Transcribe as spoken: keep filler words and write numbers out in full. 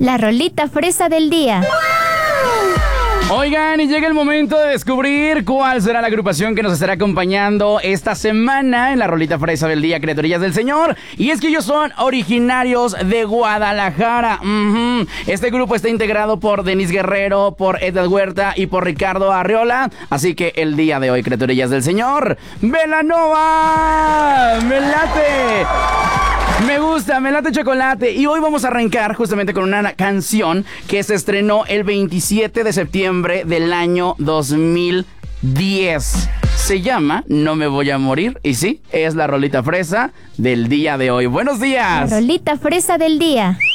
La rolita fresa del día. Oigan, y llega el momento de descubrir cuál será la agrupación que nos estará acompañando esta semana en la rolita fresa del día, criaturillas del Señor. Y es que ellos son originarios de Guadalajara. Uh-huh. Este grupo está integrado por Denis Guerrero, por Edel Huerta y por Ricardo Arriola. Así que el día de hoy, criaturillas del Señor, ¡Belanova! ¡Me late! Me gusta, me late chocolate. Y hoy vamos a arrancar justamente con una canción que se estrenó el veintisiete de septiembre del año dos mil diez. Se llama No me voy a morir. Y sí, es la rolita fresa del día de hoy. ¡Buenos días! La rolita fresa del día.